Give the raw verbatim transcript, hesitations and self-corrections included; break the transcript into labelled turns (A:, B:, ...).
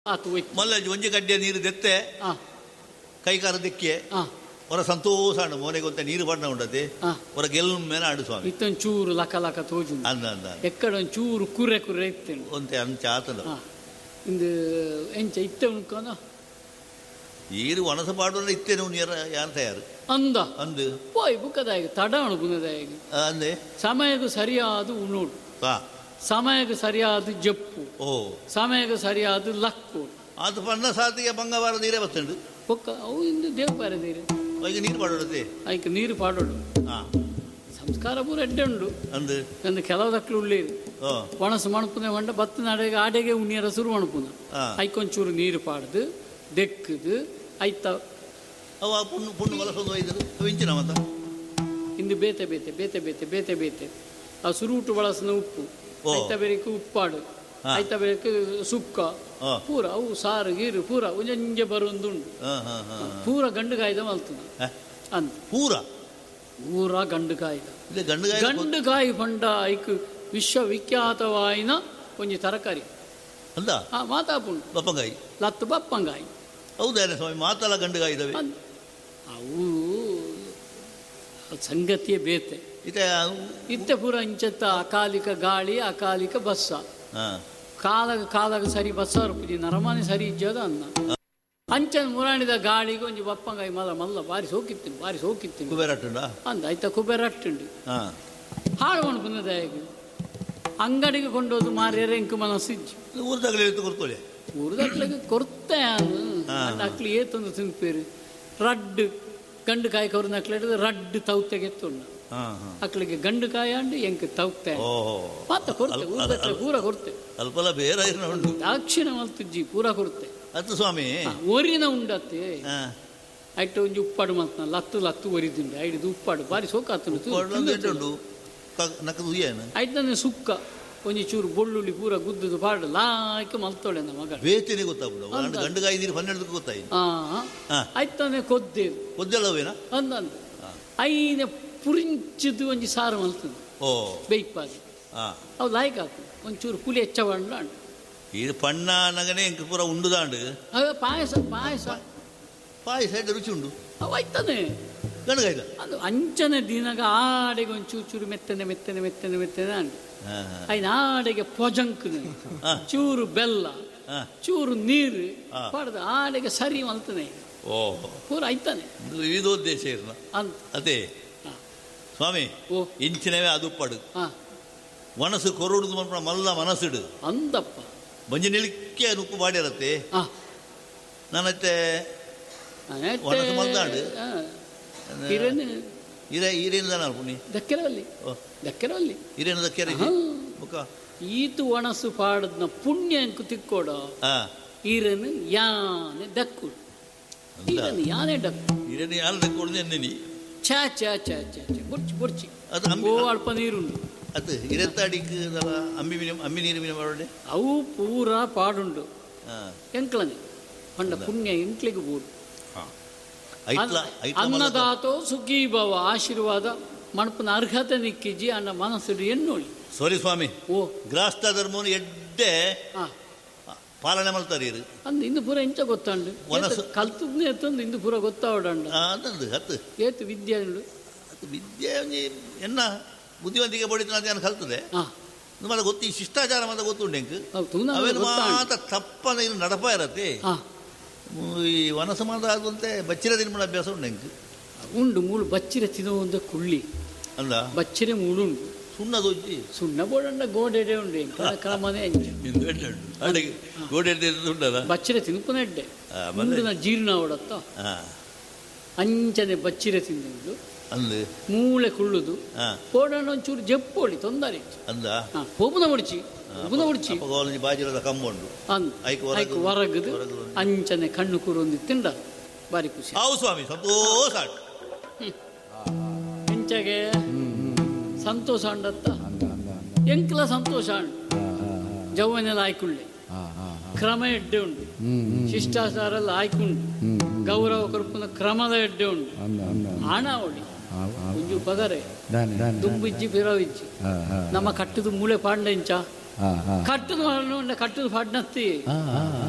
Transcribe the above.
A: ಆತು ಹೋಯ್ತು
B: ಮಲ್ಲ ಒಂಜಿ ಗಡ್ಡೆ ನೀರು ದೆತ್ತೆ ಕೈಕಾರ ದಿಕ್ಕೆ ಹೊರ ಸಂತೋಷ ಅಂಡು ಮೋನೆಗೆ ಒಂತ ನೀರು ಬಣ್ಣ ಉಂಡದೆ ಹೊರ ಗೆಲ್ ಮೇಲೆ ಆಡು ಸ್ವಾಮಿ
A: ಇತ್ತೊಂದು ಚೂರು ಲಕ ಲಕ ತೋಜು
B: ಅಂದ ಅಂದ
A: ಎಕ್ಕಡ ಒಂದು ಚೂರು ಕುರೆ ಕುರೆ ಇತ್ತೇನು
B: ಒಂತೆ ಅಂಚ ಆತದ
A: ಇಂದು ಎಂಚ ಇತ್ತೆ ಉಣ್ಕೋನ
B: ಈರು ಒಣಸ ಪಾಡುವ ಇತ್ತೇನು ನೀರ ಯಾರು ತಯಾರು
A: ಅಂದ
B: ಅಂದು
A: ಪೋಯ್ ಬುಕ್ಕದಾಗಿ ತಡ ಅಣುಗುನದಾಗಿ
B: ಅಂದೆ
A: ಸಮಯಕ್ಕೆ ಸರಿಯಾದ ಉಣ್ಣೋಡು ಸಮಯಕ್ಕೆ ಸರಿಯಾದ ಜಪ್ಪು
B: ಓ
A: ಸಮಯಕ್ಕೆ ಸರಿಯಾದ ಲಕ್ಕು
B: ಅದು ಪಣ್ಣ ಸಾತಿಗೆ ಬಂಗವಾರ ನೀರೇ ಬತ್ತುಂಡು
A: ಪೊಕ್ಕ ಅವು ಇಂದು ದೇವ್ ಬಾರ ನೀರು
B: ಈಗ ನೀರು ಪಾಡೋಡದೆ
A: ಆಯ್ಕೆ ನೀರು ಪಾಡೋಡು ಸಂಸ್ಕಾರ ಪೂರ ಎಡ್ಡೆ ಉಂಡು
B: ಅಂದು
A: ಅಂದು ಕೆಲವದಕ್ಕಲು ಉಳ್ಳೇದು ಒಣಸು ಮಣಪುನ ಹೊಂಡ ಬತ್ತ ನಾಡೆಗೆ ಆಡೆಗೆ ಉಣ್ಣಿಯರ ಸುರು ಮಣಪುನ ಐಕೊಂಚೂರು ನೀರು ಪಾಡ್ದು ದೆಕ್ಕದು ಐತ
B: ಅವ ಪುಣ್ಣು ಪುಣ್ಣು ಬಲಸೊಂದು ಒಯ್ದರು ಇಂಚಿನ ಮತ
A: ಇಂದು ಬೇತೆ ಬೇತೆ ಬೇತೆ ಬೇತೆ ಬೇತೆ ಬೇತೆ ಆ ಸುರುಟು ಬಳಸಿನ ಉಪ್ಪು ಐತ ಬೇರೆಕು ಉಪ್ಪಾಡು ಐತ ಬೇರೆಕು ಸುಕ್ಕ ಪೂರ ಅವು ಸಾರು ಗೀರು ಪೂರ ಉಂಜಂಜೆ ಬರುವುದುಂಡು ಪೂರ ಗಂಡು ಕಾಯ್ದ ಮಲ್ತದ ಅಂತ
B: ಪೂರ
A: ಪೂರ ಗಂಡು ಕಾಯ್ದ ಗಂಡು ಕಾಯಿ ಪಂಡ ಐಕ್ ವಿಶ್ವವಿಖ್ಯಾತವಾಯಿನ ಒಂಜಿ ತರಕಾರಿ
B: ಅಂದ
A: ಆ ಮಾತಾಪುಂಡು
B: ಬಪ್ಪಂಗಾಯಿ
A: ಲತ್ತು ಬಪ್ಪಂಗಾಯಿ
B: ಹೌದೇನೆ ಸ್ವಾಮಿ ಮಾತಲ್ಲ ಗಂಡುಗಾಯಿ ಇದಾವೆ
A: ಅವು ಸಂಗತಿಯೇ ಬೇತೆ ಇತ್ತೆ ಪೂರ ಇಂಚತ್ತ ಅಕಾಲಿಕ ಗಾಳಿ ಅಕಾಲಿಕ ಬಸ್ಸ ಕಾಲಗ ಕಾಲಗ ಸರಿ ಬಸ್ಸ ರೂಪಿ ನರಮಾನೆ ಸರಿ ಇಜ್ಜದ ಅನ್ನ ಅಂಚನ್ ಮುರಾಣಿದ ಗಾಳಿಗೆ ಒಂಜಿ ಬಪ್ಪಂಗಾಯಿ ಮಲ್ಲ ಮಲ್ಲ ಬಾರಿ ಸೋಕಿತ್ತೀನಿ ಬಾರಿ ಸೋಕಿತ್ತೀನಿ
B: ಕುಬೇರಟ್ಟುಂಡ
A: ಅಂದ ಆಯ್ತಾ ಕುಬೇರಟ್ಟುಂಡು ಹಾಳು ಮಣ್ಣು ಬಂದದಾಗಿ ಅಂಗಡಿಗೆ ಕೊಂಡೋದು ಮಾರ್ಯಾರ ಎಂಕು ಮನಸ್ಸಿಜ್ಜಿ
B: ಊರ್ದಾಗಲೇ ಕೊಡ್ಕೊಳ್ಳಿ
A: ಊರ್ದಕ್ಳಿಗೆ ಕೊರತೆ ಅಕ್ಲಿ ಏತೊಂದು ತಿನ್ಪೇರು ರಡ್ಡು ಗಂಡು ಕಾಯಿ ಕವ್ರನ್ನ ಅಕ್ಲ ಹಿಡಿದು ರಡ್ಡು ತೌತೆಗೆ ಎತ್ತುಂಡು ಅಕ್ಳಿಗೆ ಗಂಡು ಕಾಯಿ ಅಂಡು ಎಂಕ್ ತೌತೆ ಮಾತ ಕೊರತೆ ಊರ್ದಕ್ಲೆ ಪೂರ ಕೊರತೆ
B: ಅಲ್ಪಲ ಬೇರೆ ಉಂಟು
A: ದಾಕ್ಷಿಣ ಮಲ್ತಜ್ಜಿ ಪೂರ ಕೊರತೆ
B: ಅತ್ತು ಸ್ವಾಮಿ
A: ಒರಿನ ಉಂಡತ್ತೆ ಐಟ ಒಂಜಿ ಉಪ್ಪಾಡು ಮಲ್ತನ ಲತ್ತು ಲತ್ತು ಒರಿದಿಂಡು ಐದು ಉಪ್ಪಾಡು ಬಾರಿ ಸೋಕಾತುಂಡು ಐಟನೆ ಸುಕ್ಕ ಒಂಜಿ ಚೂರು ಬೊಳ್ಳುಳ್ಳಿ ಪೂರ ಗುದ್ದದು ಪಾಡು ಲಾಯ್ಕೆ ಮಲ್ತೋಳೆ ನಮ್ಮ ಮಗ
B: ಬೇತೇನೆ ಗೊತ್ತಾಗ್ಬಿಡು ಗಂಡುಗಾಯಿ ನೀರು ಹನ್ನೆರಡು ಗೊತ್ತಾಯಿ
A: ಆಯ್ತಾನೆ ಕೊದ್ದೆ
B: ಕೊದ್ದೆಲ್ಲವೇನ
A: ಅಂದ ಐನೆ ಪುರಿಂಚದು ಒಂಜಿ ಸಾರು ಮಲ್ತದೆ
B: ಓ
A: ಬೇಯ್ಪಾದಿ ಅವು ಲಾಯ್ಕ ಹಾಕು ಒಂಚೂರು ಪುಲಿ ಹೆಚ್ಚ ಬಂಡ್ಲ
B: ಇದು ಪಣ್ಣ ನಗನೆ ಎಂಕ ಪೂರ ಉಂಡುದಾಂಡು
A: ಅವ ಪಾಯಸ ಪಾಯಸ
B: ಪಾಯಸ ರುಚಿ ಉಂಡು
A: ಅವು ಆಯ್ತಾನೆ
B: ಗಂಡುಗಾಯ್ದ
A: ಅದು ಅಂಚನೆ ದಿನಗ ಆಡೆಗೆ ಒಂದು ಚೂರು ಚೂರು ಮೆತ್ತನೆ ಮೆತ್ತನೆ ಮೆತ್ತನೆ ಮೆತ್ತನೆ ಅಂಡು ಐನ ಆಡೆಗೆ ಪೊಜಂಕ್ ಚೂರು ಬೆಲ್ಲ ಚೂರು ನೀರು ಪಡೆದ ಆಡೆಗೆ ಸರಿ ಮಲ್ತಾನೆ
B: ಓ
A: ಪೂರ ಆಯ್ತಾನೆ
B: ವಿವಿಧೋದ್ದೇಶ ಅಂತ ಅದೇ ಸ್ವಾಮಿ
A: ಓ
B: ಇಂಚಿನವೇ ಅದು ಪಡು ಮನಸ್ಸು ಕೊರಡುದು ಮಲ್ಲ ಮನಸ್ಸಿಡು
A: ಅಂದಪ್ಪ
B: ಬಂಜಿ ನಿಲಿಕ್ಕೆ ಉಪ್ಪು ಮಾಡಿರತ್ತೆ ನನ್ನತ್ತೆ ಒಣಸು ಮಲ್ದಾಡು ಇರೆ ಈರೇನು ಪುಣಿ
A: ದಕ್ಕೆರವಲ್ಲಿ ದಕ್ಕೆರವಲ್ಲಿ
B: ಈರೇನು ದಕ್ಕೆರ
A: ಈತು ಒಣಸು ಪಾಡದ್ನ ಪುಣ್ಯ ಅಂಕು ತಿಕ್ಕೋಡ ಈರನ್ನು ಯಾನೆ ದಕ್ಕುಡು ಈರನ್ನು ಯಾನೆ ಡಕ್ಕು
B: ಈರೇನು ಯಾರು ದಕ್ಕೋಡು ಎನ್ನೆನಿ
A: ಛಾ ಛಾ ಛಾ ಛಾ ಛಾ ಬುರ್ಚಿ ಬುರ್ಚಿ ಅದು ಅಲ್ಪ ನೀರುಂಡು
B: ಅದು ಇರೆತ್ತ ಅಡಿಕ್ ಅಂಬಿ ಮೀನು ಅಂಬಿ ನೀರು ಮೀನು ಮಾಡೋಡೆ
A: ಅವು ಪೂರ ಪಾಡುಂಡು ಎಂಕ್ಲನೆ ಪಂಡ ಪುಣ್ಯ ಎಂಕ್ಲಿಗೆ ಬೂಡು ಅನ್ನದಾತೋ ಸುಗ್ಗಿ ಭವ ಆಶೀರ್ವಾದ ಮಣಪನ ಅರ್ಹತೆ ನಿಕ್ಕಿಜಿ ಅನ್ನ ಮನಸ್ಸು ಎನ್ನೋಳಿ
B: ಸೋರಿ ಸ್ವಾಮಿ
A: ಓ
B: ಗ್ರಾಸ್ತ ಧರ್ಮವನ್ನು ಎಡ್ಡೆ ಪಾಲನೆ ಮಾಡ್ತಾರೆ
A: ಅಂದ್ ಇಂದು ಪೂರ ಎಂಚ ಗೊತ್ತಾಂಡು ಕಲ್ತದ್ನೇ ಎತ್ತಂದು ಇಂದು ಪೂರ ಗೊತ್ತಾವಡಂಡ
B: ಅದಂದು ಹತ್ತು
A: ಏತು ವಿದ್ಯೆ ಉಂಡು
B: ವಿದ್ಯೆ ಎನ್ನ ಬುದ್ಧಿವಂತಿಕೆ ಪಡಿತ ನಾನು ಕಲ್ತದೆ ಮತ್ತೆ ಗೊತ್ತಿ ಶಿಷ್ಟಾಚಾರ ಮಾತ್ರ ಗೊತ್ತುಂಡು ಎಂಕ್ ಅವೇನು ಮಾತ್ರ ತಪ್ಪನ ಇನ್ನು ನಡಪ ಇರತ್ತೆ ಈ ವನಸಮಾದ ಆದಂತೆ ಬಚ್ಚಿರ ತಿನ್ಮಣ ಅಭ್ಯಾಸ ಉಂಡು ಎಂಕ್
A: ಉಂಡು ಮೂಳು ಬಚ್ಚಿರ ತಿನ್ನೋಂದ ಕುಳ್ಳಿ
B: ಅಲ್ಲ
A: ಬಚ್ಚಿರೆ ಮೂಳುಂಡು
B: ಸುಣ್ಣ ದೊಜ್ಜಿ
A: ಸುಣ್ಣ ಬೋಡಂಡ ಗೋಡೆಡೆ ಉಂಡು ಎಂಕ್ ಕ್ರಮನೇ
B: ಗೋಡೆ ಉಂಟದ
A: ಬಚ್ಚಿರ ತಿನ್ಪುನ ಎಡ್ಡೆ ಮುಂದಿನ ಜೀರ್ಣ ಓಡತ್ತ ಅಂಚನೆ ಬಚ್ಚಿರ ತಿಂದುಂಡು
B: ಅಂದು
A: ಮೂಳೆ ಕುಳ್ಳುದು ಬೋಡಂಡ ಒಂಚೂರು ಜಪ್ಪೋಳಿ ತೊಂದರೆ
B: ಅಂದ
A: ಪೋಪುನ ಮುಡಿಚಿ ಪೋಪುನ ಮುಡಿಚಿ
B: ಬಾಜಿರದ ಕಂಬುಂಡು
A: ಐಕ್ ಹೊರಗದು ಅಂಚನೆ ಕಣ್ಣು ಕೂರೊಂದು ತಿಂಡ ಬಾರಿ ಖುಷಿ
B: ಹೌದು ಸ್ವಾಮಿ ಸಂತೋಷ
A: ಹೆಂಚಗೆ ಸಂತೋಷ ಅಂಡತ್ತ ಎಂಕ್ಲ ಸಂತೋಷ ಅಂಡು ಜವ್ವನೆಲ್ಲ ಆಯ್ಕುಳ್ಳೆ ಕ್ರಮ ಎಡ್ಡೆ ಉಂಡು ಶಿಷ್ಟಾಚಾರ ಎಲ್ಲ ಆಯ್ಕುಂಡು ಗೌರವ ಕೊರಪುನ ಕ್ರಮದ ಎಡ್ಡೆ ಉಂಡು ಹಣ ಅವಳಿ ಒಂಜು ಪಗರೆ ದುಂಬಿಜ್ಜಿ ಪಿರವಿಜ್ಜಿ ನಮ್ಮ ಕಟ್ಟದು ಮೂಳೆ ಪಾಂಡ ಇಂಚ ಕಟ್ಟದು ಕಟ್ಟದು ಪಾಡ್ನತ್ತಿ